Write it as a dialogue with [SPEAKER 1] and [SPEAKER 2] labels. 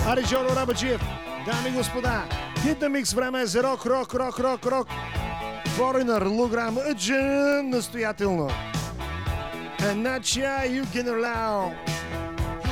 [SPEAKER 1] Ариджоро Рабаджиев. Дами и господа, Hit the Mix, време е за рок. Foreigner, Луграм, настоятелно. Нача Югенерлау.